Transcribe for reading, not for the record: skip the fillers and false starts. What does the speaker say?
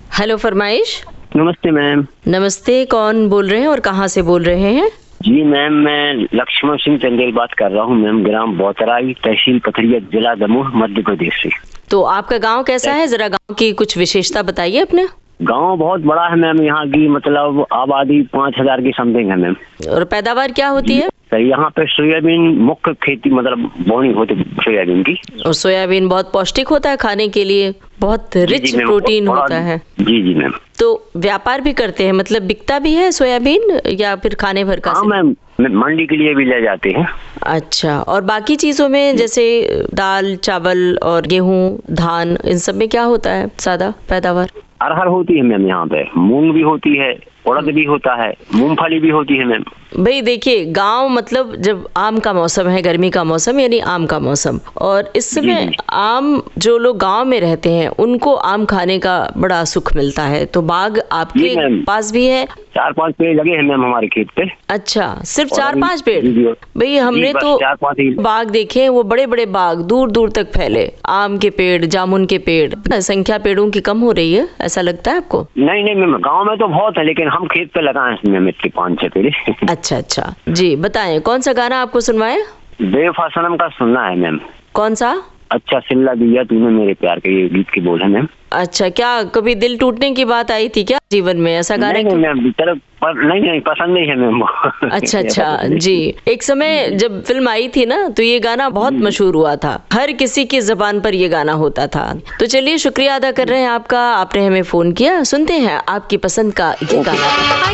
Hello फरमाइश। नमस्ते ma'am. नमस्ते, कौन बोल रहे हैं और कहाँ से बोल रहे हैं? जी मैम, मैं लक्ष्मण सिंह चंदेल बात कर रहा हूँ मैम, ग्राम बोतराई, तहसील पथरिया, जिला दमोह, मध्य प्रदेश से। तो आपका गांव कैसा है, जरा गांव की कुछ विशेषता बताइए अपने। गांव बहुत बड़ा है मैम, यहाँ की मतलब आबादी 5,000 की समथिंग है मैम। और पैदावार क्या होती है? तो यहाँ पे सोयाबीन मुख्य खेती, मतलब बोनी होती सोयाबीन की। और सोयाबीन बहुत पौष्टिक होता है खाने के लिए, बहुत रिच मैम, प्रोटीन होता है। जी जी मैम। तो व्यापार भी करते हैं, मतलब बिकता भी है सोयाबीन या फिर खाने भर का? हाँ मैम, मंडी के लिए भी ले जाते हैं। अच्छा, और बाकी चीजों में जैसे दाल चावल और गेहूं धान, इन सब में क्या होता है ज्यादा पैदावार? अरहर होती है मैम, यहाँ पे मूंग भी होती है, उड़द भी होता है, मूंगफली भी होती है मैम। भाई देखिए, गांव मतलब जब आम का मौसम है, गर्मी का मौसम यानी आम का मौसम, और इस समय आम, जो लोग गांव में रहते हैं उनको आम खाने का बड़ा सुख मिलता है। तो बाग आपके पास भी है? 4-5 पेड़ लगे हैं मैम हमारे खेत पे। अच्छा, सिर्फ 4-5 पेड़? भाई हमने तो 4-5 बाग देखे हैं, वो बड़े बड़े बाग दूर दूर तक फैले, आम के पेड़, जामुन के पेड़। संख्या पेड़ों की कम हो रही है, ऐसा लगता है आपको? नहीं नहीं मैम, गाँव में तो बहुत है, लेकिन हम खेत पे लगाए हैं मैम इसके 5-6 पेड़। अच्छा अच्छा, जी बताएं, कौन सा गाना आपको सुनवाए? बेवफा सनम का सुनना है मैम। कौन सा? अच्छा सिल्ला दिया तूने मेरे प्यार के, ये गीत के बोल है मैम। अच्छा, क्या कभी दिल टूटने की बात आई थी क्या जीवन में, ऐसा गाना? नहीं मैम, नहीं पसंद नहीं है मैम। अच्छा अच्छा, जी। एक समय जब फिल्म आई थी ना, तो ये गाना बहुत मशहूर हुआ था, हर किसी की जबान पर ये गाना होता था। तो चलिए, शुक्रिया अदा कर रहे हैं आपका, आपने हमें फोन किया। सुनते हैं आपकी पसंद का ये गाना।